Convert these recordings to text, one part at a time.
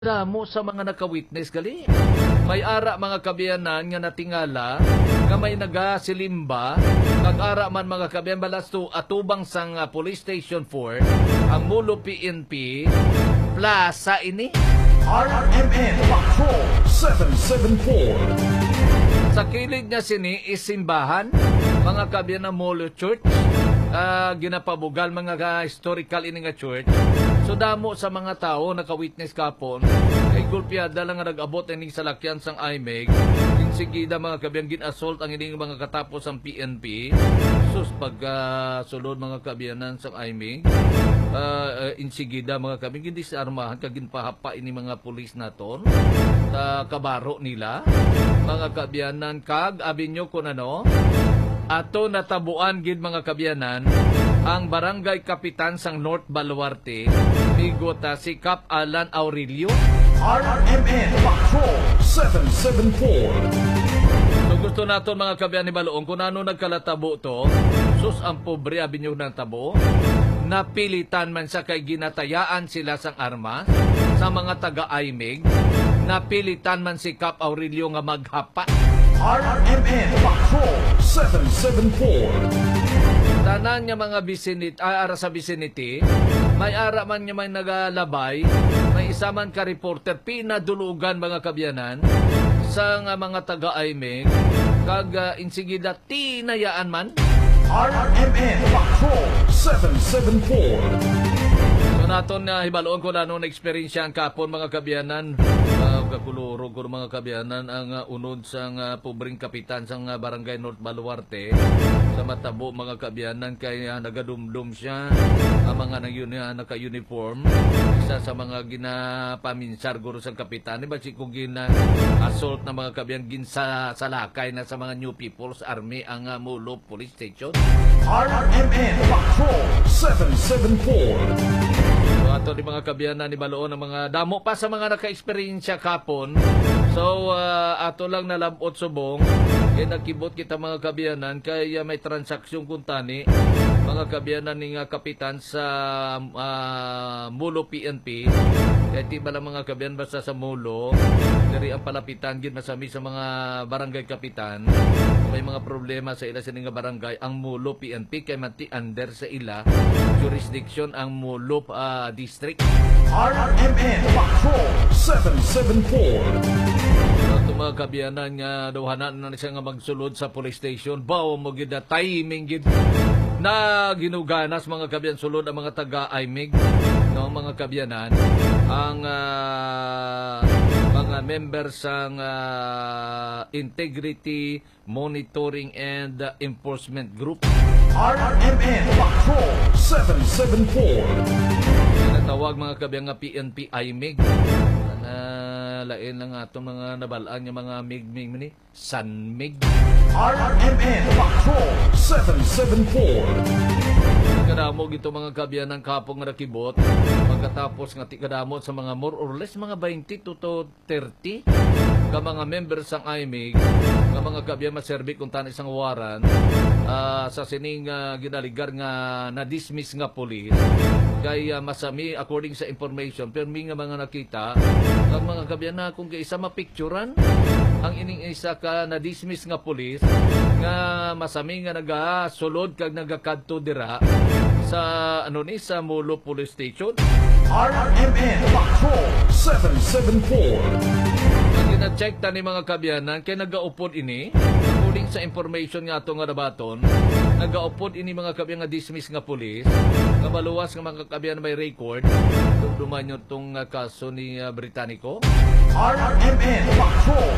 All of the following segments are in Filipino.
Damo sa mga naka-witness gali. May ara mga kabiyanan nga natingala nga may nagasilimba kag ara man mga kabiyan balas to atubang sang Police Station 4 ang Mulo PNP Plaza ini RMN Patrol 774. sa kilid nga sini isimbahan mga kabiyan ng Mulo Church. Ginapabugal mga historical ini nga church. So damo sa mga tao naka-witness kapon kay gulpiada lang nga nag-abot ining salakyan sang IMEG. Insigida mga kabiyang gin-assault ang ining mga katapos ang PNP. Sus pag sulod mga kabiyanan sang IMEG. Insigida mga kabiyang hindi sa armahan kag ginpahapa ini mga pulis naton sa kabaro nila. Mga kabiyanan kag abinyo kun ano ato natabuan gid mga kabiyanan ang barangay kapitan sang North Baluarte migota si Cap Alan Aurelio. RMN Patrol 774. So gusto naton mga kabiyan ni Baloong kung ano nagkalatabo to sus ang pobre abin yung tabo napilitan man sa kay ginatayaan sila sang armas sa mga taga-IMEG napilitan man si Cap Aurelio nga maghapa. RMN Patrol 774. Tanan nga mga ara sa vicinity, may ara man nga may nagalabay, may isa man ka reporter, pinadulugan mga kabyanan sa mga taga-IMEG, kag insigida tinayaan man. RMN Patrol 774. So naton na hibaloon ko na nung experience ang kapon mga kabyanan, kakuluro ko mga kabyanan ang unod sang pobring kapitan sang barangay North Baluarte sa matabo mga kabyanan kay nagadumdum siya ang mga naka-uniform isa sa mga ginapaminsar guro sang kapitan ba si kung assault na mga kabyan salakay na sa mga New People's Army ang Mulo Police Station. RMN Patrol 774. So ato ni mga kabiyanan ni Baloon ang mga damo pa sa mga naka-experience kapon. So ato lang nalabot subong kay nagkibot kita mga kabiyanan kay may transaksyon kuntani mga kabiyanan ni nga kapitan sa Mulo PNP kay ti bala mga kabiyan basta sa Mulo diri ang palapitan gid masami sa mga barangay kapitan may mga problema sa ila sini nga barangay ang Mulo PNP kay mati under sa ila jurisdiction ang Mulo district. RMN Patrol 774. Ito mga kabiyanan nga duhanan na siya nga magsulod sa police station bawo mo gid na timing gid na ginuganas mga kabiyan sulod ang mga taga-IMEG no mga kabiyanan ang mga members sang Integrity Monitoring and Enforcement Group. RMN Patrol 774. Tawag mga kabiyang nga PNP IMEG na lain lang atong mga nabalaan nga mga mig ni Sanmig. RMN Patrol 774. Kadamog ito mga kabiyan ng kapong nakibot pagkatapos nga kadamot sa mga more or less mga 20 to 30 ka mga members sang IMEG nga mga kabiyan maserbi kung tan isang waran sa sining ginaligar nga na-dismiss nga police kay masami according sa information pero mi nga mga nakita ang mga kabiyan na kung isa mapicturan ang ining isa ka na-dismiss nga police nga masami nga nagasulod kag nagakadto dira sa sa Mulo Police Station. RMN Patrol 774. Ang gina-check ta ni mga kabyanan kay nagaupod ini according sa information nga ato nga nabaton nagaupod ini mga kabyan nga dismiss nga police nga maluwas nga mga kabyan may record duman yung tong kaso ni Britannico. RMN Patrol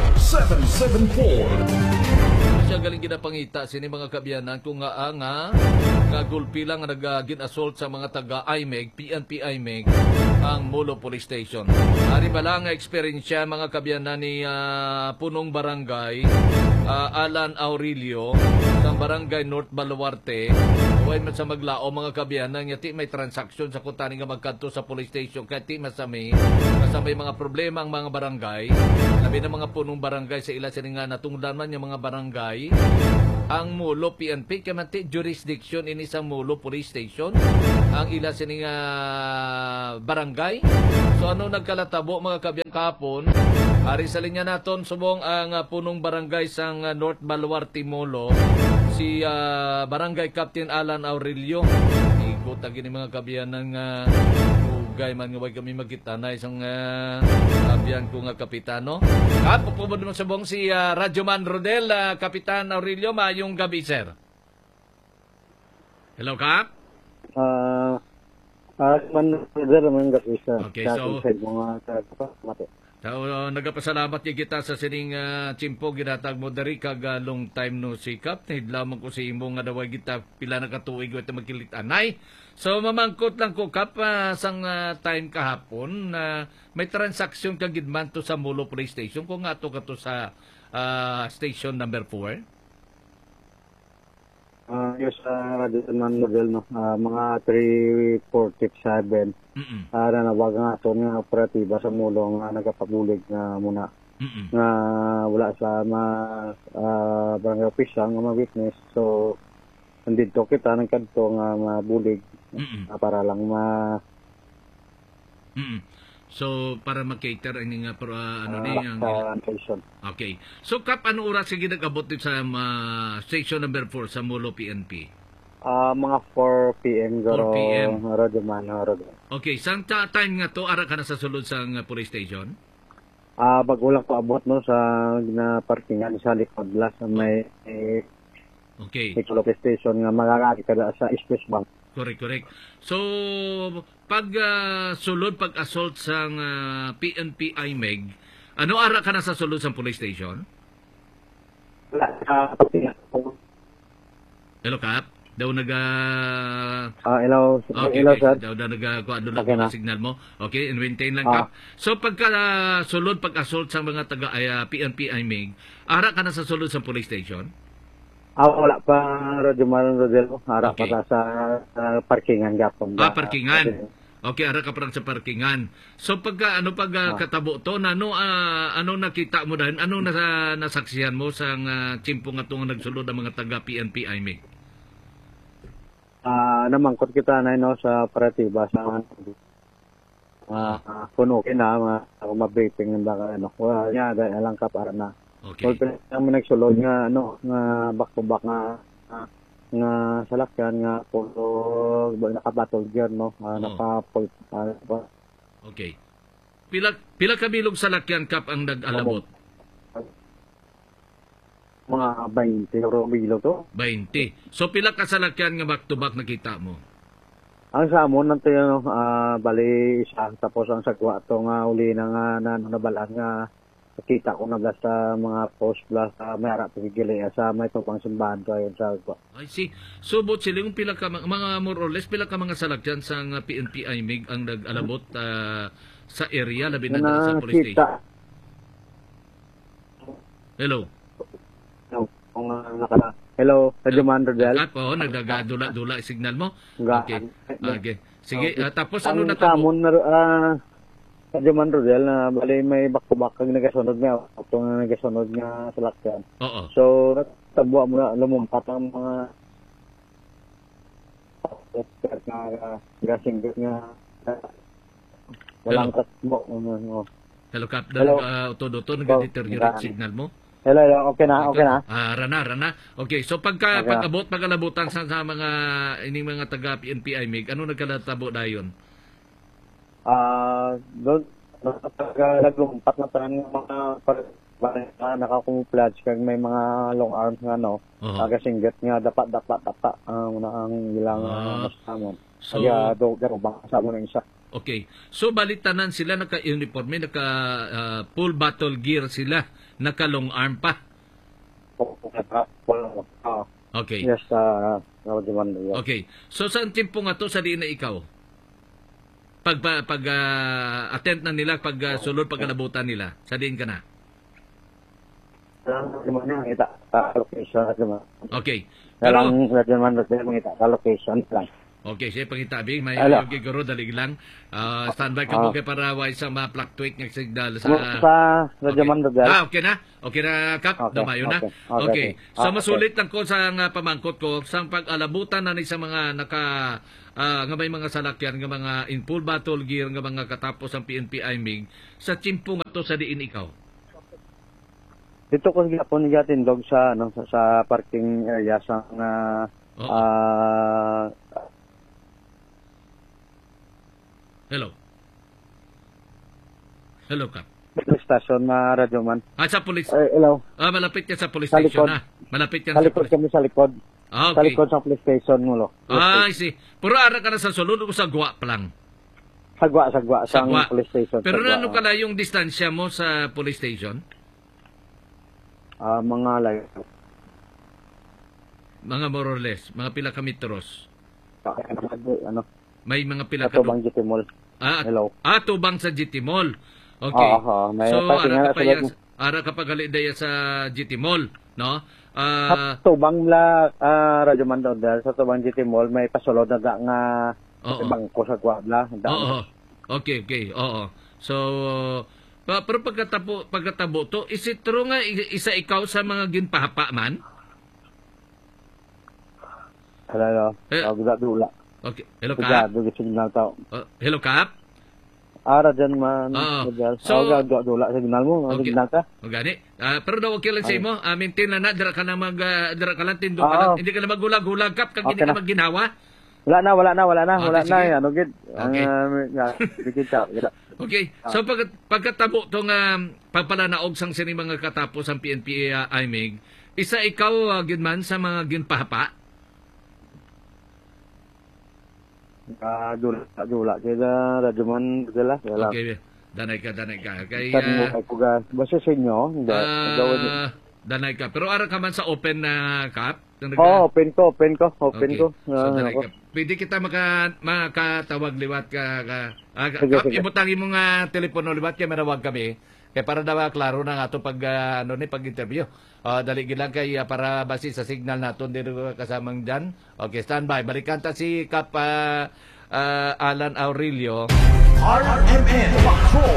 774. Siya galing ginapangita sini mga kabyanan kung nga gulpi lang nagagin-assault sa mga taga-IMEG, PNP IMEG ang Mulo Police Station. Ari ba lang experience siya mga kabyanan ni punong barangay Alan Aurelio sa barangay North Baluarte. Huwag man sa maglao mga kabyanan nga ti may transaksyon sa kuntani nga magkanto sa police station kaya ti masami mga problema ang mga barangay labi na mga punong barangay sa ila sini nga natungdan man yung mga barangay ang Mulo PNP kay manti jurisdiction ini sa Mulo Police Station ang ila sining barangay. So ano nagkalatabo mga kabyan kahapon, ari sa linya naton subong ang punong barangay sang North Baluarte Mulo, si Barangay Captain Alan Aurelio. Igot gini mga kabyan ng ugay man nga way kami magkita na isang kabyan ko nga kapitano. At pupubod mo subong si Radyoman Rodel, Kapitan Aurelio, mayong gabi sir. Hello Kap. Man naman gabi sa Okay, so mga mati. So, nagapasalamat niya kita sa sining chimpo ginatag mo dari kag long time no sikap. Lamang ko sa imo nga daway kita pila na katuig ito magkilit-anay. So, mamangkot lang ko kap sang time kahapon na may transaksyon kag gidman to sa Mulo Police Station kung nga to kato sa station number 4. Yes, Radyoman Model, no? Mga 347. Nanawag nga ito nga operatiba sa Mulo nga nagapabulig nga muna. Nga wala sa barangay official nga ma-witness. So, nandito kita nagkanto nga mabulig para lang So, para mag-cater ini nga ano ni ang station. Okay. So, Kap, ano oras sige nag-abot dito sa station number 4 sa Mulo PNP? Mga 4 p.m. 4 p.m. Radyoman. Okay. Sang time nga to, ara ka na sa sulod sa police station? Bago lang ko abot no sa parkingan sa likod la sa may Okay. police station nga magagaki kada sa Space Bank. Correct. So, pag sulod, pag assault sang PNP IMEG, ano ara ka na sa sulod sa police station? Hello, Kap? Daw Hello, okay. sir. Daw nag-kuado na Okay na. signal mo. Okay, and maintain lang, Kap. So, pagka sulod, pag assault sa mga taga PNP IMEG, ara ka na sa sulod sa police station? Wala pa Radyoman Rodel. Harap Okay. pa sa parkingan gapon. Parkingan. Okay, ara ka parang sa parkingan. So pagka katabo to na ano nakita mo dahil ano nasaksihan mo sa chimpo nga tong nagsulod ang mga taga PNP IMEG? Namangkot kita na no sa operatiba sa kuno kina ma-briefing ng baka ano. Wala nya dahil lang ka para na. Okay. Kung kami nagsulod nga nga back to back nga salakyan nga puro naka-battle gear no, Okay. Pila ka bilog salakyan, Kap, ang nag-alabot? Mga 20 bilog to. 20. So pila ka salakyan nga back to back nakita mo? Ang sa amon nanto bali isa tapos ang sagwa to nga uli na nga nabalaan nga nakita ko na sa mga post sa may harap pigili sa may tupang simbahan to ayon sa agwa. I see. So, bot sila yung pila ka, mga more or less, pila ka mga salakyan sa PNP IMEG ang nag-alabot sa area, labi na sa police station. Hello. Hello, Radyoman Rodel. Nagdagadula-dula signal mo? Okay. Sige, tapos ano na tabo? Radyoman Rodel na bali may back-to-back ang nagasunod nga itong nagasunod nga salakyan. Oo. So natabo mo na lumumpat ang mga gasing nga walang tasbo. Hello, Kap. Hello. Todo-todo nag-deteriorate signal mo? Hello, okay na. Rana. Okay, so pag-alabutan sa mga ining mga taga PNP IMEG, ano nagkalatabo dayon? Doon naglumpat na tanan mga nakakumplage kag may mga long arms nga no. Kasingget nga dapat muna ang ilang masamon. So, kaya do bang sa mo isa. Okay. So balitanan sila naka-uniforme, naka full battle gear sila, naka long arm pa. Okay. Yes, okay. So saan timpo nga to sa di na ikaw? Pag attend na nila, sulod, pag-alabutan nila, sa din ka na? Location. Okay. Pero, location lang. Okay, siya pangitabi. May Hello. giguro, dalig lang. Standby ka mo kay para wise ang ma-fluctuate ng signal Sa Radyo Man Rodel. Okay na? Okay na, Kap? Okay, Dumayo na? okay, Okay. okay. So, Okay. masulit lang ko sa pamangkot ko, sa pag-alabutan na ni sa mga nga may mga salakyan, nga mga in full battle gear, nga mga katapos ang PNP IMIG, sa chimpo nga to sa diin ikaw. Dito ko gapon gatindog sa sa parking area sa Oo. Hello. Hello, Kap. station na Radyo Man. Sa police. Hello. Malapit ka sa police Sa station, likod. ha? Malapit ka Sa sa likod police. kami sa likod. Sa Okay. likod sa police station mo. I see. Pero ara ka na sa sulod o sa guwa pa lang? Sagwa Sa sa guwa. police station. Pero Sagwa. ano kala yung distansya mo sa police station? Mga Mga more or less, mga pila ka metros. ano, May mga pila ka... Atubang GT Mall. Hello. Tubang sa GT Mall. Okay. May So, patinga ara ka sa ara ka pagali daya sa GT Mall, no? Tubang la Radyo Man Rodel sa Tubang GT Mall may pasulod na nga Oo. bangko sa Guabla. Oo. Okay. Oo. So, pero pagkatabo to, is it true nga isa ikaw sa mga ginpahapa man? Hello. Dula. Okay. Hello, Kap? Signal tao. Hello, Kap? Dyan man. Oo. So, So- dula signal mo. Okay. Signal ka. O gani. Pero daw okay lang sa imo. Maintain na dira ka na dira ka lang tindog ka lang. Oo. Hindi ka na maggulag-gulag, Kap, kag Okay hindi ka na. magginawa. Wala na. Okay, sige. Ano gid? Okay. Bigit ka. Okay. So pagkatabo tong pagpalanaog sang sini mga katapos ang PNP IMIG, isa ikaw gid man sa mga ginpahapa. Dula. Kaya Radyo Man Rodel. Okay. Danay ka. Kay Kan mo ko ga. Basta sa inyo. Hindi. danay ka. Pero ara ka man sa open na Kap. Open ko. Okay. ko. So, danay ka. Pwede kita makatawag liwat ka. Sige, Kap, sige. ibutangin mo nga telepono liwat kay marawag kami. Kaya para daw klaro na nga ito pag-interview. Dali lang kay para base sa signal naton dito kasamang dyan. Okay, standby. Balikan ta si Kap Alan Aurelio. RMN Patrol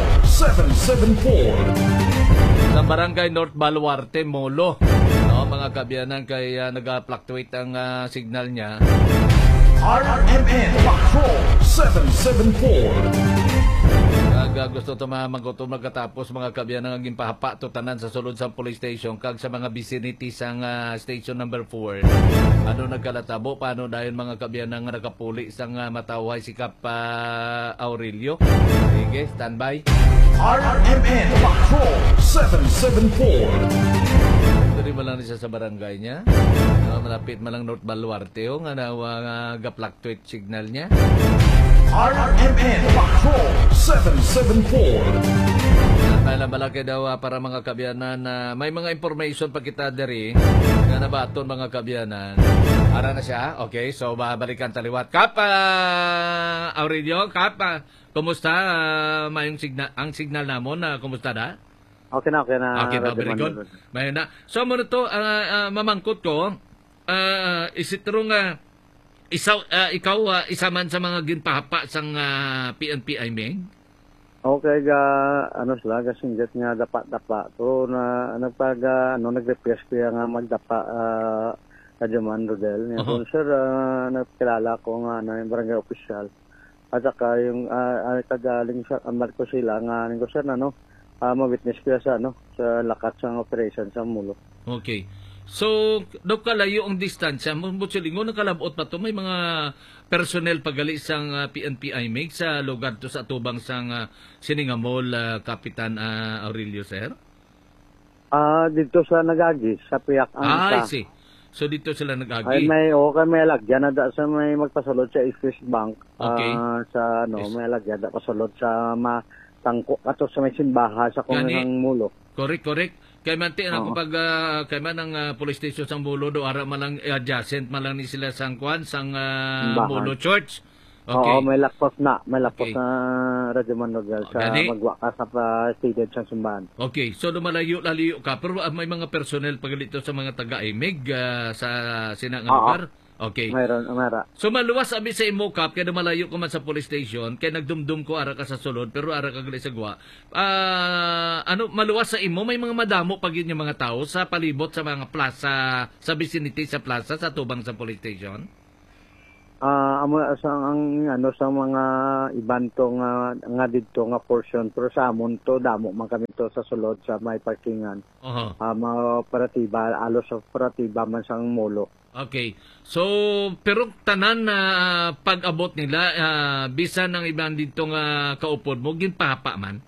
774. Sa Barangay North Baluarte, Molo. No, mga kabiyanan kay nag-fluctuate ang signal niya. RMN Patrol 774. Gusto to magutom magkatapos mga kabiyanan ang ginpahapa to tanan sa sulod sa police station kag sa mga vicinity sang station number 4. Ano nagkalatabo paano dahil mga kabiyanan nga nakapuli sang matawhay si Kap Aurelio. Sige, standby. RMN Patrol 774. Dili man lang siya sa barangay niya. Malapit man lang North Baluarte nga ga-fluctuate signal niya. RMN Patrol 774. Malaki daw para mga kabyanan na may mga information pa kita diri nga nabaton mga kabyanan. Ara na siya. Okay, so babalikan taliwat. Kap Aurelio, Kap, kumusta? Mayong signal ang signal namon kumusta da? Okay na. Okay, Radyo very Man good. Rodel. May na. So mo to mamangkot ko, is it true nga ikaw isa man sa mga ginpahapa sang PNP IMIG? Okay sila singgit nga dapa to na nag-request ko nga magdapa Radyo Man Rodel. Uh-huh. Sir, nakilala ko nga yung barangay official. At saka yung tagaling sa Marco sila nga ko sir ma-witness ko sa sa lakat sang operation sa Mulo. Okay. So, daw kalayo ang distansya. Mutsulingo, nakalabot pa to. May mga personnel pagali sang PNP IMIG sa lugar to sa tubang sang Siningamol, Kapitan Aurelio, sir? Dito sa Nagagi, sa Piyak I Angka. see. So, dito sila Ay nag-agi. may may lagyan na sa may magpasulod sa East Bank. Okay. Sa Yes. may lagyan na pasulod sa matangko ato sa may simbaha sa Gani. Kumingang Mulo. Correct. Kaya man ako Oo. pag kaya man ang police station sang Bulo do ara man lang adjacent man lang ni sila sang kwan sang Simbahan. Bulo Church. Okay. Oo, may lakpos na Okay. Radyo Man Rodel sa Gani. magwa ka sa stated sa simbahan. Okay, so lumalayo ka pero may mga personnel pagalito sa mga taga-IMIG sa sinang Oo. lugar. Okay. Mayroon, mara. So maluwas abi sa imo kap kaya malayo ko man sa police station kaya nagdumdum ko ara ka sa sulod pero ara ka gali sa gwa. Ano maluwas sa imo may mga madamo pag yun yung mga tao sa palibot sa mga plaza sa vicinity sa plaza sa tubang sa police station. Amo sa ang ano sa mga iban to nga didto nga portion pero sa amon to damo man kami to sa sulod sa may parkingan. Mga operatiba alos sa operatiba man sang molo. Okay. So, pero tanan na pag-abot nila, bisan ng ibang dito nga kaupod mo, ginpahapa man?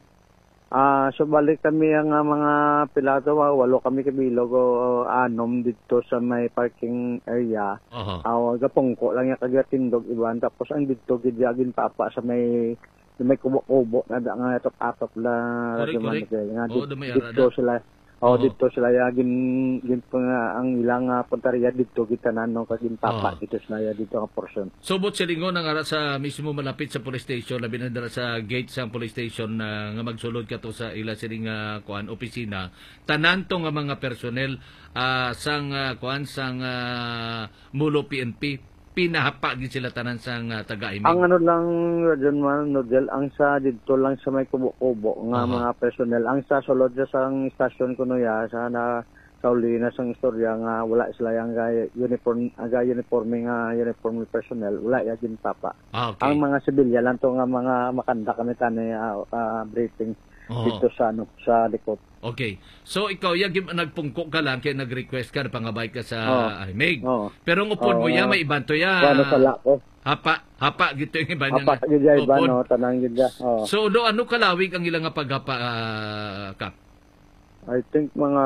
So balik kami ang mga pilato, walo kami kabilog o anom dito sa may parking area. Gapongko lang yung kagatindog iban. Tapos ang dito gidyagin papa sa may kubo-kubo na nga atop-atop la. Correct. Dito sila. Dito sila gin ang ilang puntarya dito gitanan no kagin papa dito sila dito nga portion. Subot sa lingon ang ara sa mismo malapit sa police station labi na dara sa gate sa police station nga magsulod ka to sa ila sining kuan opisina. Tanan to nga mga personnel sang kuan sang Mulo PNP pinahapa gid sila tanan sang taga-imig. Ang ano lang Rajon man Nodel ang sa dito lang sa may kubo-kubo nga mga personnel ang sa sulod sa istasyon kuno ya sa na kauli na sang istorya nga wala sila yang uniform uniform personnel wala ya gin papa. Okay. Ang mga sibilya lang to nga mga makanda kami tani briefing dito sa sa likod. Okay. So ikaw nagpungko ka lang kaya nag-request ka na pangabay ka sa IMEG. Pero ang upod mo may iban to ya. Ano sa lako? Hapa gito yung iba niya. Hapa gid ya iba no tanang gid ya. So ano kalawig ang ilang nga paghapa kap? I think mga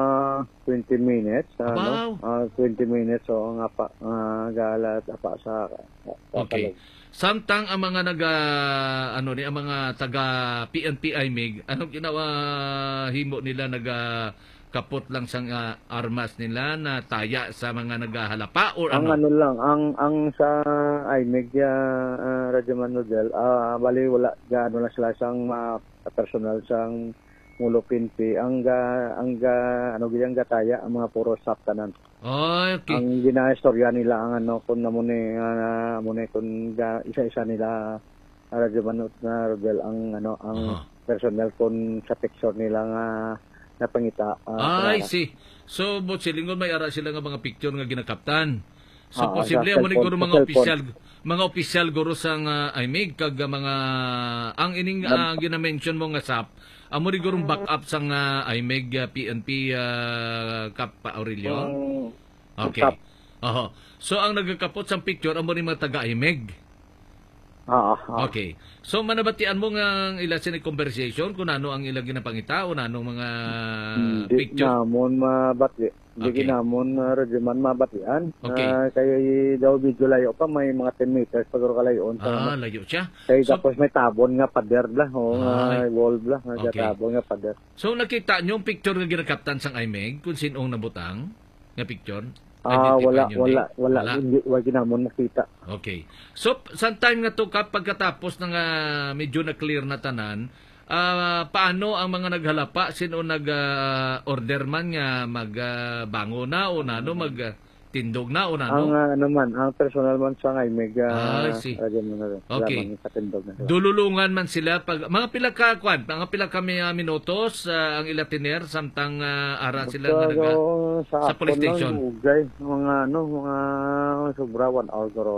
20 minutes. Wow. 20 minutes nga pa galat pa sa okay. Samtang ang mga ang mga taga PNP IMEG, anong ginawa himo nila kapot lang sang armas nila na taya sa mga naghahalapa or ang ano lang ang sa IMEG Rajaman Nodel bali wala gaano na sila sang personal sang Mulo PNP ang giyang gataya ang mga puro sap tanan. Okay. Ang ginaistorya nila ang kun namune kun isa-isa nila Rajaman Nodel ang personal kun sa picture nila nga napangita. I see. So, silingon may ara sila nga mga picture nga ginakaptan. So, posible mo ni guro mga opisyal guro sang IMEG kag mga ang ining gina-mention mo nga SAP, amo ni guro backup sang IMEG PNP Kap Aurelio. Okay. So, ang nagakapot sang picture amo ni mga taga IMEG. Okay. So manabatian mo nga ila sini conversation kung ano ang ilang ginapangita o ano mga picture. Namon mabati. Di namon Rajaman mabatian. Okay. Kaya daw video layo pa may mga 10 meters paguro kalayon. Layo siya. Kaya tapos may tabon nga pader bla o wall bla nga tabon nga pader. So nakita niyo yung picture nga ginakaptan sang IMEG kung sinong nabutang nga picture? Wala hindi ginamon nakita. Okay. So sa time nga to pagkatapos ng medyo na clear na tanan, paano ang mga naghalapa sino nag-order man nga magbango na o nano magtindog na o nano? Ang personal man sa IMEG. Okay. Dululungan man sila pag mga pila kami minutos ang ilatiner samtang ara sila sa police station. Mga sobra 1 hour pero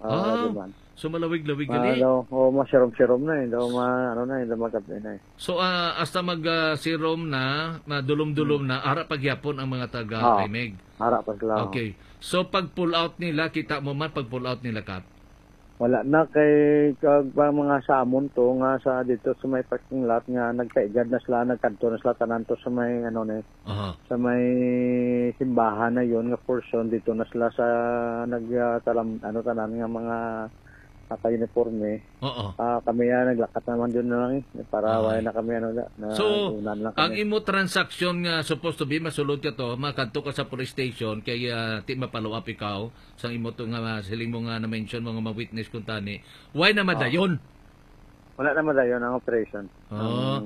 so malawig-lawig gali. Masirom-sirom na magkapit na. So hasta mag-sirom na, madulom-dulom na ara pagyapon ang mga taga IMEG. Ara pa sila. Okay. So pag pull out nila, kita mo man pag pull out nila Kap? Wala na kay mga samon to nga sa dito sa may parking lot nga nagkaigad na sila nagkanto na sila tanan to sa may sa may simbahan na yon nga portion dito na sila sa tanan nga mga naka-uniforme. Kami naglakat naman doon na lang para wala na kami so, ang imo transaction nga supposed to be masulod ka to, makadto ka sa police station kay ti mapalo up ikaw sang imo to nga siling mo nga na-mention mga witness kun tani. Why na madayon? Wala na madayon ang operation.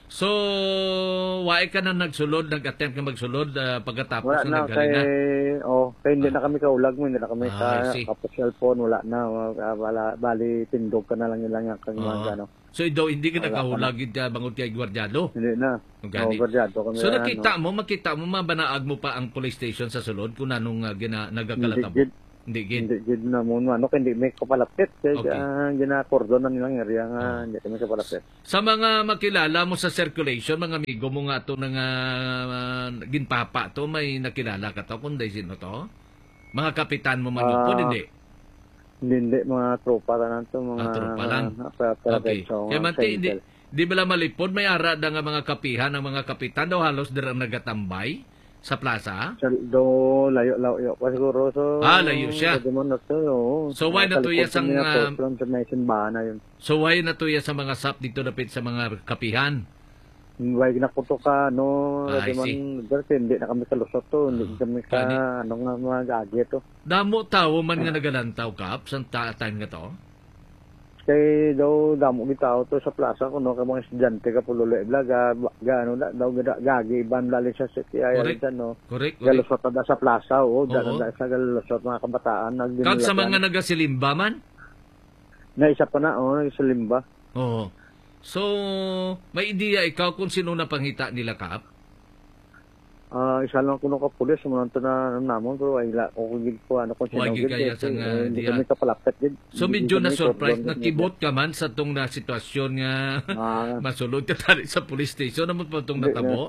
So, wae ka na nagsulod, nag-attempt ka magsulod pagkatapos Wala na na kay naggaling na? kay hindi na kami kaulag mo, hindi na kami I see. kapos cellphone, wala na. Bali tindog ka na lang ilang yung kang Oo. mga ano. So, hindi ka Wala nakahulagid bangot kay gwardyado? Hindi na. Gani. Guardiado kami. So, makita mo, mabanaag mo pa ang police station sa sulod kung anong nagkakalatabo? Hindi gid. Hindi gid na mo ano kay hindi may kapalapit kay Okay. gina-cordon na nilang area nga hindi kami kapalapit. Sa mga makilala mo sa circulation, mga amigo mo nga to nga ginpapa to, may nakilala ka to, kundi sino to? Mga kapitan mo man po, hindi? Hindi mga tropa na to mga Tropa lang. Okay. Kaya manti, di bala malipod, may arada nga mga kapihan, ang mga kapitan daw halos dirang nagatambay sa plaza? do layo pa siguro so Layo siya. So So, why natuya sang, bana yun. So, why natuya sa mga sap dito dapit sa mga kapihan? Why ginakuto ka no I see. hindi na kami kalusot to hindi kami ka Kani. ano nga mga gagi to. Damo tao man nga nagalantaw kap sa time nga to? Kay daw damo bitaw to sa plaza ko no kay mga estudyante ka pululo ibla ano daw gagi ban lali sa city ay Correct. no. Correct. Galusot na sa plaza Oo. o da sa galusot mga kabataan Kag sa mga nagasilimba man? na isa pa na nagsalimba. Oo. So, may ideya ikaw kung sino na panghita nila kap? Isa lang kuno ka pulis mo to na namon pero ay la ko gid ko ano kung Why sino gid gid kaya sa nga hindi diya? kami kapalapit gid. So, Hindi medyo kami na-surprise, cordon nakibot ka man sa tong na sitwasyon nga masulod ka tali sa police station, naman pa itong Hindi natabo?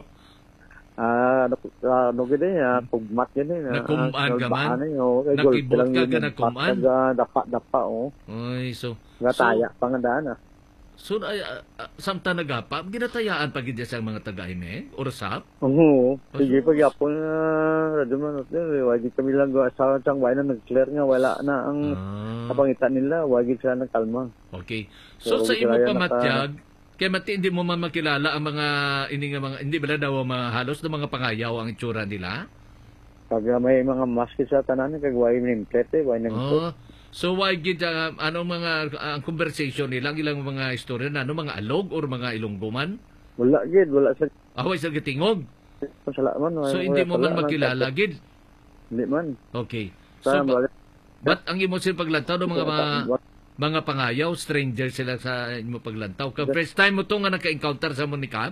ano gid pugmat gid Nakumaan ka man? Nakibot ka ka nakumaan? Dapa Ay, so... gataya pangandaan So, samta nagapa, ginatayaan pa gid sa mga taga-ime? Orasap? Oo. Sige pag yapon radyo man wagi kami lang sa sang wala na nag-clear nga wala na ang kapangitan nila wagi sila nagkalma. Okay. So, Pero sa imo kaya pamatyag, kaya mati hindi mo man makilala ang mga, hindi ba daw halos na mga pangayaw ang itsura nila? Pag may mga mask sa tanan kag way nimplete way Oh. So, why gid, anong mga, ang conversation nila, ilang mga istorya na, mga alog or mga ilonggo man? wala gid wala sa Away sa gitingog. man. So, hindi mo man makilala, gid. Hindi man. Okay. Sa So, ba't ang imo sila paglantaw ng mga pangayaw, stranger sila sa imo paglantaw? First time mo to nga naka-encounter sa Monica?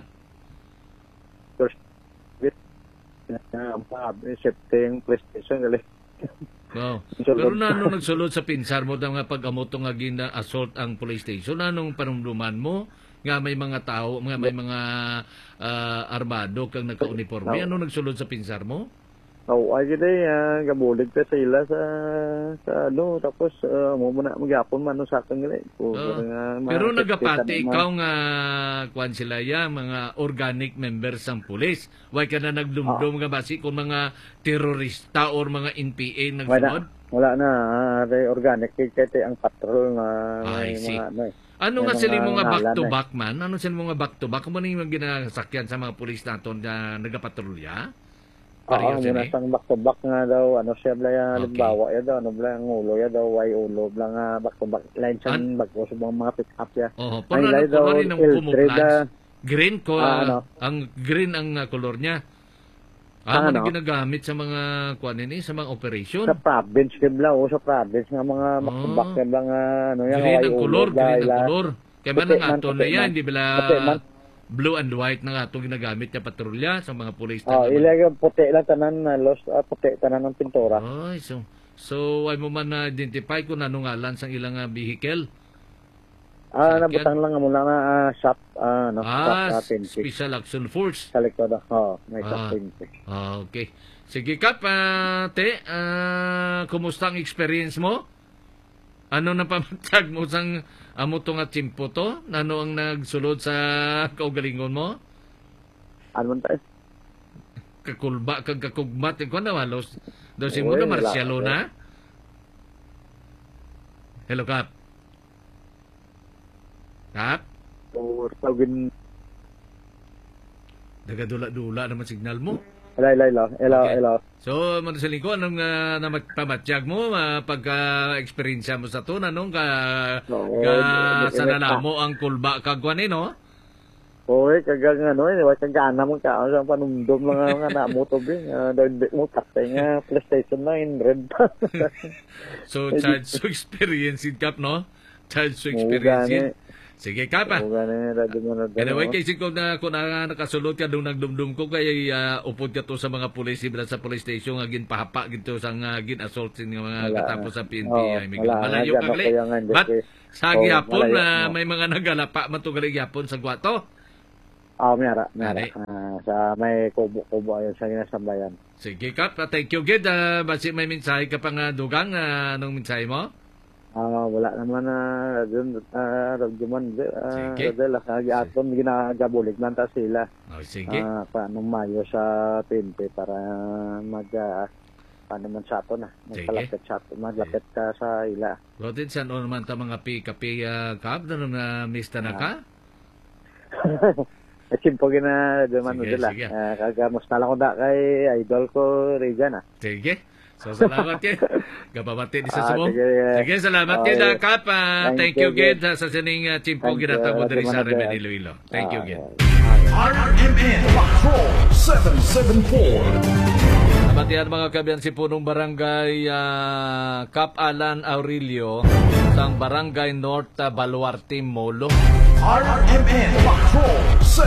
Setting PlayStation gali. Wow. Pero nanong nagsulod sa pinsar mo nga pag-amoto nga gina-assault ang police station, anong panumduman mo nga may mga tao, may mga armado kang naka-uniforme, anong nagsulod sa pinsar mo? Ay gid gabulig ta sa ila sa tapos mo muna magyapon man sa akin gali. Pero nagapati ikaw nga kwan sila mga organic members ng pulis. Why ka na nagdumdum nga basi kung mga terorista or mga NPA nagsunod? Wala na organic kay ang patrol nga I see. mga Ano nga sila mga ngalan, back-to-back man? Ano sila mga back-to-back? Kung ano yung ginasakyan sa mga pulis natin na nagapatrolya? Oo, muna sang back-to-back nga daw, siya bla halimbawa Okay. ya daw, bla ang ulo ya daw, way ulo, bla nga back-to-back line sa bago sa mga pick-up ya. Oo, Ay, pero daw, rin ang L-trade, camouflage. Green ko, ano? green ang color niya. Ano ginagamit sa mga kuan sa mga operation? Sa province kibla sa province nga mga back-to-back kibla nga Green ang color, green ang color. Kaya man Puti ang ato man, na puti yan, man. hindi bala Puti man. blue and white na nga ito ginagamit niya patrolya sa mga pulis. Ilagay puti lang tanan puti tanan ng pintura. Ay, so ay mo man na-identify kung ano ngalan sang ilang vehicle? Nabutang lang mo lang shop shop Special Action Force. sa likod. May shop 20. Okay. Sige Kap, kumusta ang experience mo? Ano na pamatag mo sang amo to nga tsimpo to? Ano ang nagsulod sa kaugalingon mo? Ano man tayo? Kakulba, kakugmat, kung na walos. Daw si mo na Marcialo na? Hello, Kap. Kap? Or tawagin Dagadula-dula naman signal mo. Hello. So, madasaling ko, anong pamatyag mo, pagka-experiensya mo sa to, anong sa nalamo ang kulba kagwan no? Oy, kagang ano, wa kagana mo ka sa panumdum mga anak mo to bing. Dagdag mo takay nga PlayStation 9 red. So, charge to experience it, Kap, no? Charge to experience it. Sige, Kap, Oo, gani radyo mo na. Anyway, kasi kung nakasulot ka, nung nagdumdum ko, kaya upod ka to sa mga pulis, ibig sa police station, agin pahapa, ginto sa agin assault sin mga katapos sa PNP. Ay, malayo ka gali. But, sa gihapon, may mga nagalapa, matugali gihapon sa Guato. Miyara. Sa may kubo ayon sa ginasambayan. Sige, Kap. Thank you, Gid. Basi may mensahe ka pang dugang. Anong mensahe mo? Wala naman na radyo man. Sige. Aton ginagabulig man ta sila. Sige. Paano Mayo sa PNP para paano man sa ato na. Magkalapit sa ato. Maglapit ka sa ila. Rodin, saan o naman ta mga kape, Kap? Anong mista na ka? Simpo gina naman Sige, nila. sige. Kagamos na lang ko da kay idol ko Regan. Sige. So, salamat Gid. Gapamati di sa sumo. Sige. Sige, salamat Gid, Kap. Thank you, Gid, sa sining Chimpo ginatabo diri sa Remen Iloilo. Thank you, Gid. RMN Patrol 774. Matiyan mga kabiyan si punong barangay Cap Alan Aurelio sang barangay North Baluarte, Molo. RMN Patrol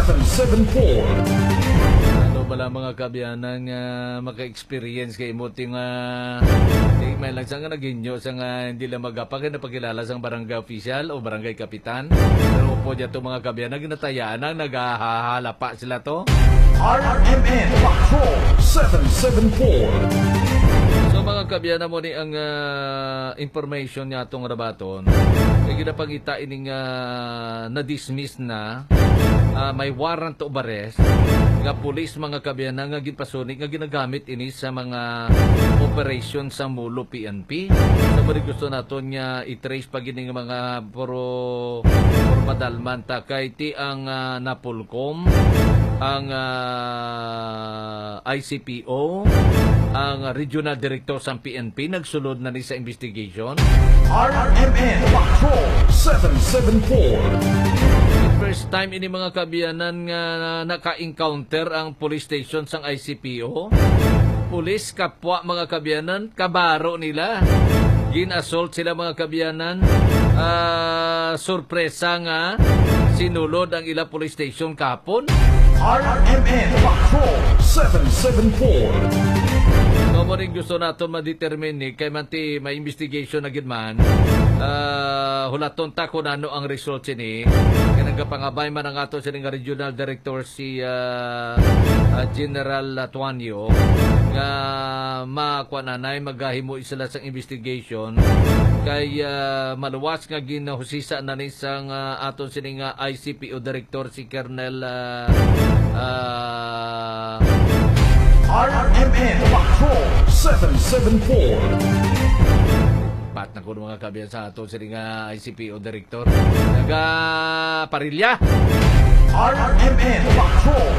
774. Ano bala mga kabiyanan nga maka-experience kay mo ting may lang sang naginyo sang hindi lang magapag na pagkilala sang barangay official o barangay kapitan. Pero po dito mga kabiyanan ginatayaan ang naghahalapa sila to. RMN Patrol 774. So mga kabiyanan mo ni ang information niya itong rabaton. Kaya ginapangita ining na-dismiss na may warrant of arrest nga pulis mga kabiyanan nga ginpasunik nga ginagamit ini sa mga operation sa Mulo PNP. So mali gusto naton nga i-trace pag ining mga puro padalman ta kay ti ang Napolcom, ang ICPO, ang regional director sa PNP nagsulod na ni sa investigation. RMN Patrol 774. First time ini mga kabiyanan nga naka-encounter ang police station sang ICPO. Pulis kapwa mga kabiyanan, kabaro nila. Gin-assault sila mga kabiyanan. Sorpresa nga sinulod ang ila police station kapon. RMN Patrol 774. So mo rin gusto nato ma-determine kay manti may investigation na gidman. Hulaton ta kung ano ang result sini. Kaya nagpangabay man ang ato sining regional director si General Tuanyo nga makuananay maghahimo sila sa investigation kay maluwas nga ginahusisa na ni sang aton sining ICPO director si Colonel RMN Patrol 774. pat na ko mga kabiyan sa aton sining ICPO director naga Parilya. RMN Patrol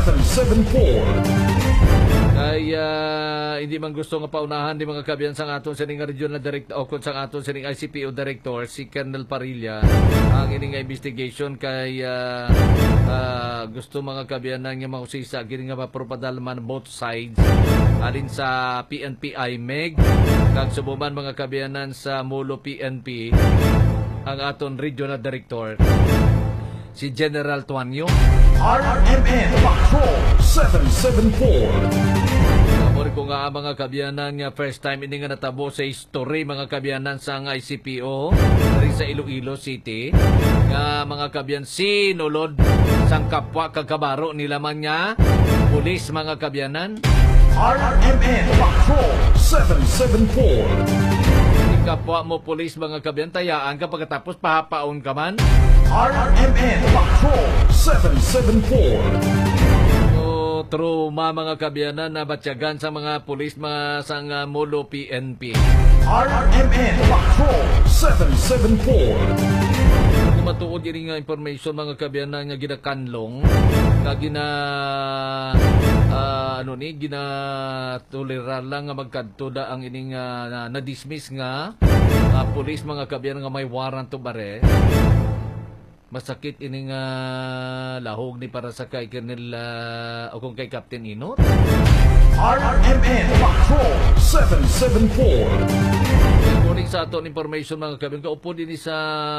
774. Kaya hindi man gusto nga paunahan di mga kabiyan sa aton sining regional director o kung sa aton sining ICPO director si Colonel Parilla ang ining investigation kay gusto mga kabiyan nga mahusisa gini nga mapropadalman both sides alin sa PNP IMEG kag subuman mga kabiyanan sa Mulo PNP ang aton regional director si General Tuanyo. RMN Patrol 774. Amor ko nga mga kabiyanan nga first time ini nga natabo sa history mga kabiyanan sa ICPO rin sa Iloilo City nga mga kabiyan sinulod sang kapwa kagabaro nila man nga pulis mga kabiyanan. RMN Patrol 774. Kapwa mo pulis mga kabiyan tayaan ka pagkatapos pahapaon ka man. RMN Patrol 774. Trauma mga kabiyanan na batyagan sa mga pulis mga sang Mulo PNP. RMN Patrol 774. Kung matuod yun nga information mga kabiyanan nga ginakanlong nga ginatulira lang nga magkadto ang ining na-dismiss nga pulis mga kabiyanan nga may warrant of arrest. masakit ining lahog ni para sa kay Colonel o kung kay Captain Inot. RMN Patrol 774. According sa aton information mga kabin, kaupo din sa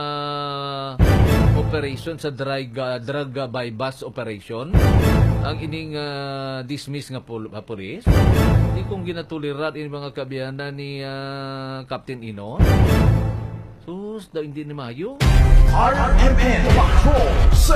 operation sa drug bypass operation ang ining dismiss nga pulis. Di kong ginatulirat ini mga kabiyanan ni Captain Inot. Sus, daw hindi ni Mayo. RMN Patrol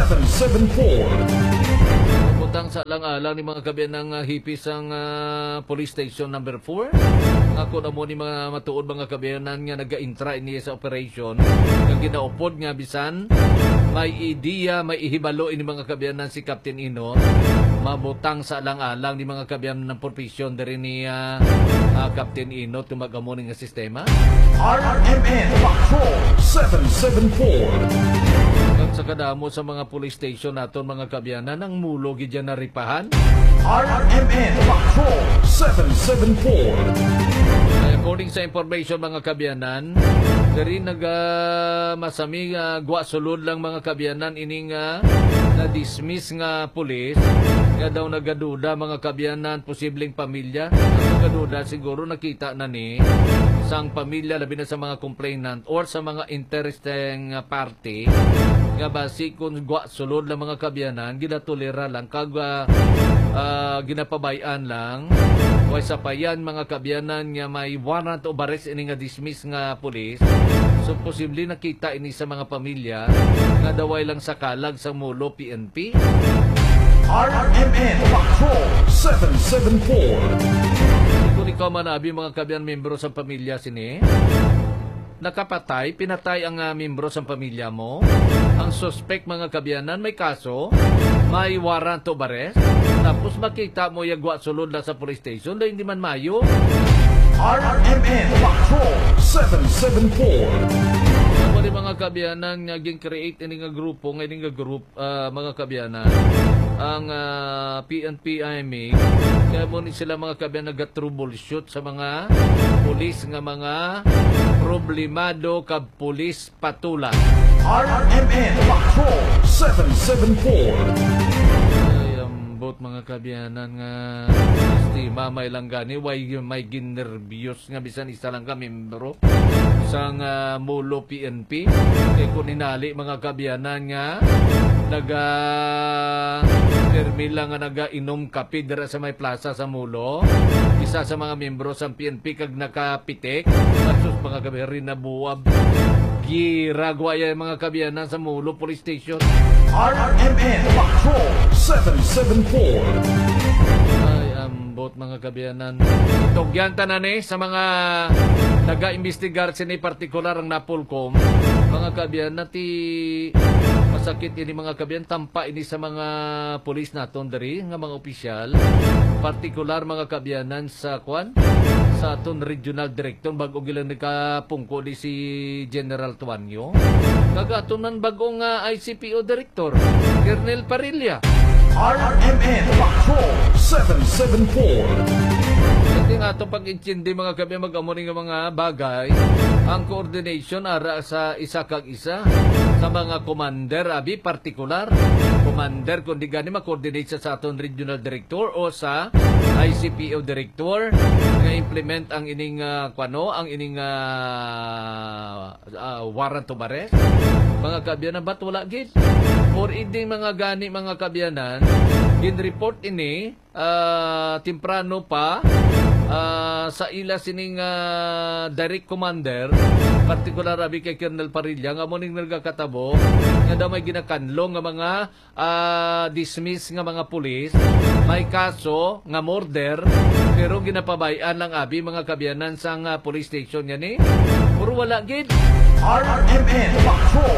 774. Putang sa lang-alang ni mga kabiyan ng hipis ang police station number 4. Ako na mo ni mga matuod mga kabiyanan nga nag-intra niya sa operation. Nga ginaupod nga bisan, may ideya, may ihibalo ini mga kabiyanan si Captain Inot. Mabutang sa lang-alang ni mga kabiyanan ng profesyon dari ni Captain Inot tumagamo nga sistema. RMN Patrol 774. At sa kadamo sa mga police station naton mga kabyanan ang mulo gidyan na ripahan. RMN Patrol 774. According sa information mga kabyanan, dari masami gwa sulod lang mga kabyanan ining na-dismiss nga pulis. Nga daw nagaduda mga kabyanan, posibleng pamilya. Ang nagaduda siguro nakita na ni sang pamilya, labi na sa mga complainant or sa mga interesting party. Nga basi kung gwa sulod lang mga kabyanan, ginatulira lang, ginapabayan lang. Way sa payan mga kabyanan nga may warrant o arrest ini nga dismiss nga pulis. So posible nakita ini sa mga pamilya nga daway lang sa kalag sa mulo PNP. RMN Patrol 774. Kung ikaw manabi mga kabyan membro sa pamilya sini, nakapatay, pinatay ang membro sa pamilya mo, ang suspect mga kabyanan may kaso, may warrant of arrest, tapos makita mo yagwa sulod na sa police station, dahil hindi man mayo. RMN Patrol 774. Wali mga kabyanan nga ging-create ini nga grupo, nga ini nga group mga kabyanan ang PNP IMA, kaya mo ni sila mga kabyanan nag-troubleshoot sa mga pulis nga mga problemado kag pulis patula. RMN Patrol 774. Ambot mga kabyanan nga estima may lang gani may ginervyos nga bisan isa lang ka membro sang mulo PNP kay kung inali mga kabyanan nga termila nga naga-inom kape dira sa may plaza sa mulo, isa sa mga membro sa PNP kag nakapitik asus mga kabyanan na buwab giragwa ya mga kabyanan sa mulo police station. RMN Patrol 774. Ay, ambot mga kabyanan. Itogyan tanan sa mga naga-imbestigar sini partikular ang Napolcom. Mga kabyanan ti masakit ini mga kabyanan tampa ini sa mga pulis naton diri nga mga opisyal. Partikular mga kabyanan sa sa aton regional director bago gilang nakapungko di si General Tuanyo. Kagatunan bagong ICPO director Colonel Parilla. RMN Patrol 774. Hindi nga itong pag-intindi mga kabi mag-amuning mga bagay, ang coordination ara sa isa kag isa sa mga commander, abi partikular commander kundi gani ma-coordinate sa aton regional director o sa ICPO director nga implement ang ining ang ining warrant of arrest. Mga kabyanan ba't wala gid? Or iding mga gani mga kabyanan gin-report ini temprano pa sa ila sining direct commander partikular abi kay Colonel Parilla nga mo ning nagkatabo nga daw may ginakanlo nga mga dismiss nga mga pulis may kaso nga murder pero ginapabayan lang abi mga kabyanan sang police station yan puro wala gid. RMN Patrol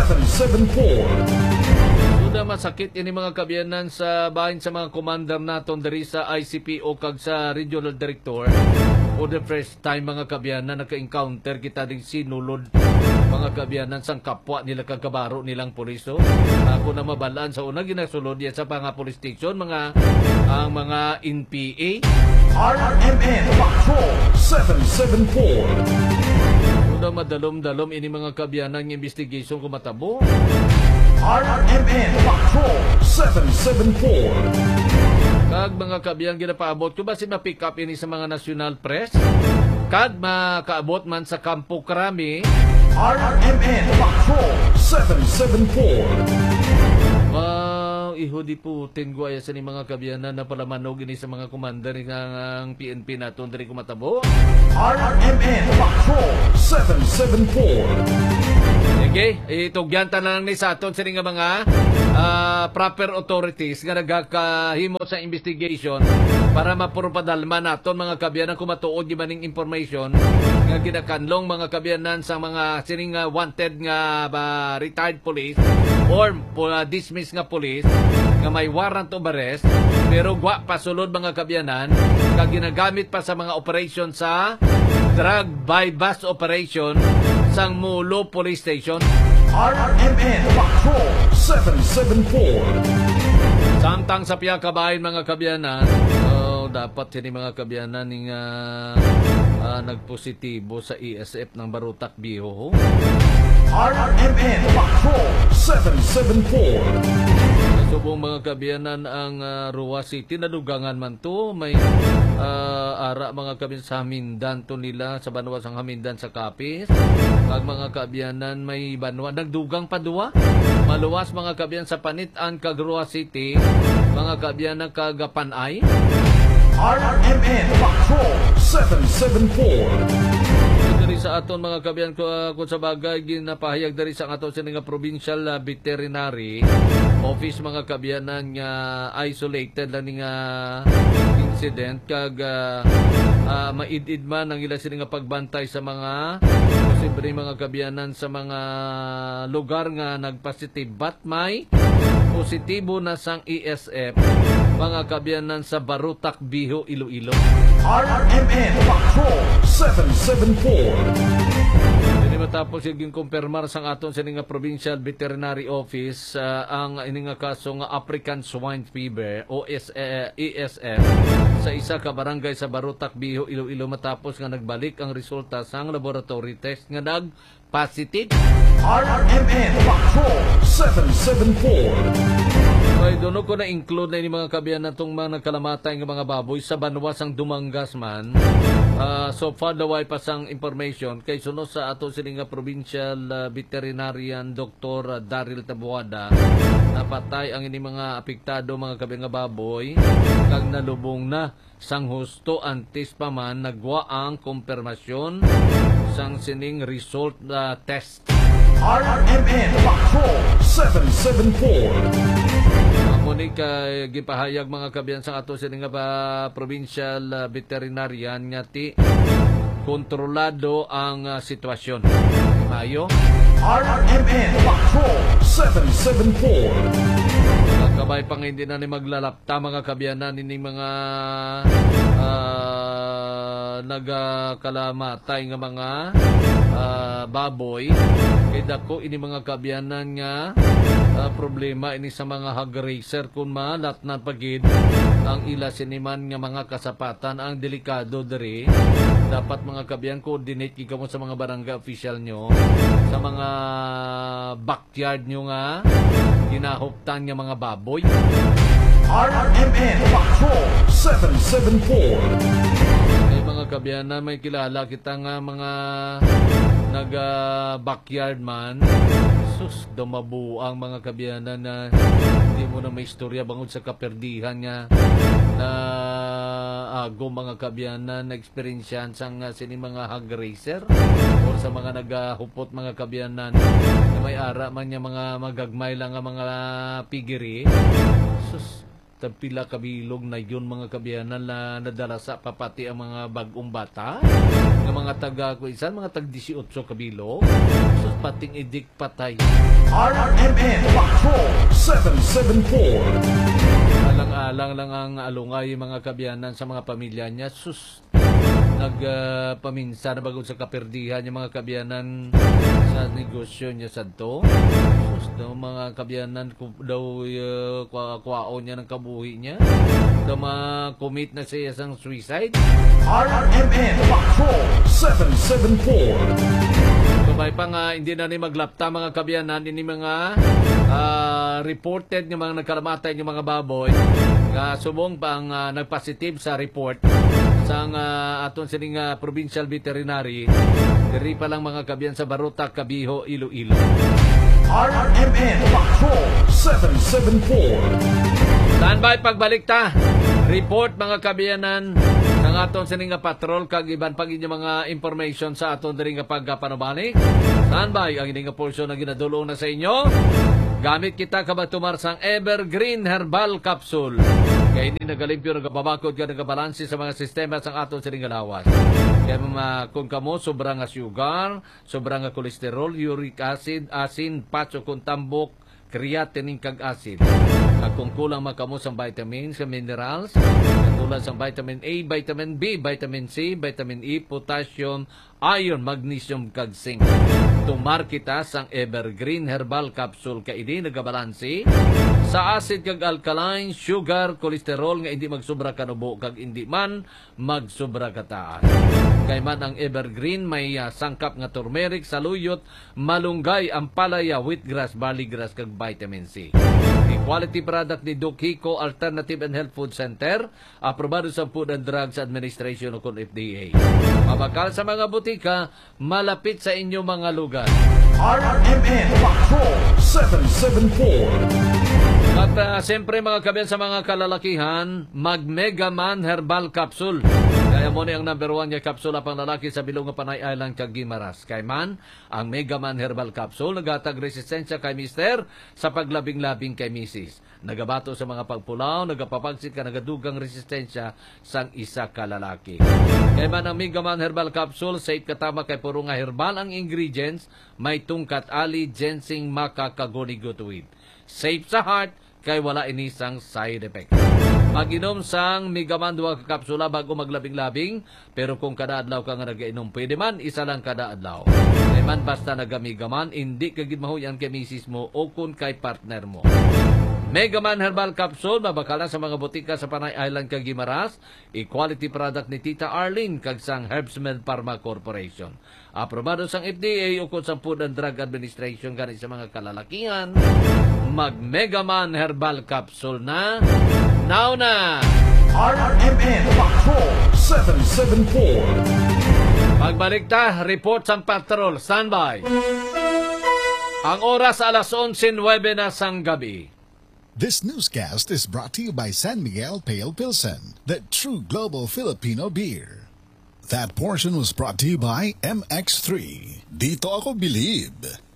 774. Suda masakit ini mga kabyanan sa bahin sa mga commander naton diri sa ICPO kag sa regional director. For the first time mga kabyanan naka-encounter kita ding sinulod mga kabyanan sang kapwa nila kagabaro nilang puliso. Ako na mabalaan sa una ginasulod yan sa mga police station ang mga NPA. RMN Patrol 774. Suda madalom-dalom ini mga kabyanan ng investigation kumatabo. RMN Patrol 774. Kag mga kabiyang ginapaabot ko ba si ma-pick up ini sa mga national press? Kag makaabot man sa Kampo Krami, RMN Patrol 774. iho di Putin guaya sa ni mga kabiyanan na palamanog ini sa mga commander ng PNP naton diri kumatabo. RMN Patrol 774. Okay, itugyantan na lang ni sa aton sa nga mga proper authorities nga nagakahimo sa investigation para mapurpadalman naton mga kabiyanan kumatuod gibaning information nga ginakanlong mga kabiyanan sa mga sining wanted nga retired police or dismissed nga police nga may warrant of arrest pero gwa pasulod mga kabiyanan kag ginagamit pa sa mga operation sa drug by bus operation sang Mulo Police Station. RMN Patrol 774. Samtang sa piya kabahin mga kabiyanan, dapat sini mga kabiyanan ning nagpositibo sa ESF ng Barutak Biho. RMN Patrol 774. Subong mga kabiyanan ang Rua City nadugangan man to may ara mga kabiyanan sa Hamindan to nila sa Banwa sang Hamindan sa Kapis kag mga kabiyanan may Banwa nagdugang pa duwa maluwas mga kabiyanan sa Panitan kag Rua City mga kabiyanan kag Panay. RMN Patrol 774. Dari sa aton mga kabiyan kung sa bagay ginapahayag dari sa aton sa nga provincial veterinary office mga kabiyanan nga isolated lang nga incident kag maidid man ang ila sila nga pagbantay sa mga posible mga kabiyanan sa mga lugar nga nagpositive but may positibo na sang ESF mga kabiyanan sa Barutak Biho Iloilo. RMN Patrol 774. Dili matapos yung kumpirmar sang aton sa nga Provincial Veterinary Office ang ini nga kaso nga African Swine Fever o ESF sa isa ka barangay sa Barutak Biho Iloilo matapos nga nagbalik ang resulta sang laboratory test nga nag-positive. RMN Patrol 774. Ay, doon ko na-include na yung mga kabiyan na itong mga nagkalamatay ng mga baboy sa Banwas ang Dumangas man. So far, daway pa sang information kay sunod sa ato siling provincial veterinarian Dr. Daryl Tabuada napatay ang ini mga apektado mga kabiyan nga baboy kag nalubong na sang husto antes pa man nagwa ang kumpirmasyon sang sining result test. RMN Patrol 774. Muni kay gipahayag mga kabiyan sa ato sa nga provincial veterinarian nga ti kontrolado ang sitwasyon. Mayo. RMN Patrol 774. Kabay pang hindi na ni maglalapta mga kabiyanan ini mga nagakalamatay nga mga baboy kay dako ini mga kabiyanan nga problema ini sa mga hog racer kung malat na pagid ang ila siniman nga mga kasapatan ang delikado diri dapat mga kabiyan coordinate kamo sa mga barangay official nyo sa mga backyard nyo nga ginahuptan nga mga baboy. RMN Patrol 774. Ay mga kabiyanan may kilala kita nga mga backyard man sus dumabu ang mga kabiyanan na hindi mo na may istorya bangod sa kaperdihan niya na ago mga kabiyanan na eksperyensyan sang sini mga hog racer o sa mga naghupot mga kabiyanan na may ara man niya mga magagmay lang nga mga pigiri sus pila kabilog na yun mga kabiyanan na nadala sa papati ang mga bagong bata ng mga taga kuisan mga tag 18 kabilog sus pating idik patay. RMN Patrol 774. Alang-alang lang ang alungay mga kabiyanan sa mga pamilya niya sus nagpaminsan na bagod sa kaperdihan yung mga kabiyanan sa negosyo niya sa to sus daw mga kabiyanan daw kwaon niya ng kabuhi niya daw ma-commit na siya sang suicide. RMN Patrol 774. May pa nga hindi na ni maglapta mga kabyanan ini mga reported nga mga nagkalamatay ng mga baboy nga subong pang nagpositive sa report sang aton sining provincial veterinary diri pa lang mga kabyan sa Baruta, Cabiho, Iloilo. RRMN Patrol 774. Standby pagbalik ta. Report mga kabyanan ng aton sining patrol kag iban pag inyo mga information sa aton diri nga pagpanubani. Standby ang ining portion na ginadulong na sa inyo. Gamit kita kabatumar sang Evergreen Herbal Capsule. Kaya hindi nagalimpyo nagababakod ka nagabalansi sa mga sistema sang aton sining lawas. Kaya kung kamo sobrang nga sugar, sobrang nga kolesterol, uric acid, asin, patso kung tambok, creatinine kag acid. At kung kulang makamo sa vitamins, sa minerals, katulad sa vitamin A, vitamin B, vitamin C, vitamin E, potassium, iron, magnesium kag zinc. Tumar kita sang Evergreen Herbal Capsule kay hindi nagabalansi sa acid kag alkaline, sugar, kolesterol nga hindi magsubra kanubo kag hindi man magsubra kataas. Kay man ang Evergreen may sangkap nga turmeric, saluyot, malunggay, ampalaya, wheatgrass, barley grass kag vitamin C. Quality product ni Doc Hico Alternative and Health Food Center, aprobado sa Food and Drugs Administration o kung FDA. Mabakal sa mga butika, malapit sa inyong mga lugar. RRMN Patrol 774. At siyempre mga kabyan sa mga kalalakihan, Mag-Mega Man Herbal Capsule. Kaya mo ang number 1 nga kapsula pang lalaki sa Bilong nga Panay Island kag Guimaras. Kay man, ang Mega Man Herbal Capsule nagatag resistensya kay mister sa paglabing-labing kay misis. Nagabato sa mga pagpulaw, nagapapagsit ka nagadugang resistensya sang isa ka lalaki. Kay man ang Mega Man Herbal Capsule, safe katama kay puro nga herbal ang ingredients, may tungkat ali, ginseng, maca, kagonigotuid. Safe sa heart, kay wala inisang side effect. Mag-inom sang Megaman 2 ka kapsula bago maglabing-labing, pero kung kada adlaw ka nga nag-inom, pwede man isa lang kada adlaw. Kay man basta nag-Megaman, hindi kagid mahuyan kay misis mo o kun kay partner mo. Megaman Herbal Capsule, mabakalan sa mga butika sa Panay Island kag Guimaras, equality product ni Tita Arlene kag sang Herbsmed Pharma Corporation. Aprobado sang FDA ukod sa Food and Drug Administration gani sa mga kalalakihan. Mag-Megaman Herbal Capsule na now na! RRMN Patrol 774. Pagbalik ta, report sang patrol, standby. Ang oras alas 11:09 na sang gabi. This newscast is brought to you by San Miguel Pale Pilsen, the true global Filipino beer. That portion was brought to you by MX3. Dito ako believe.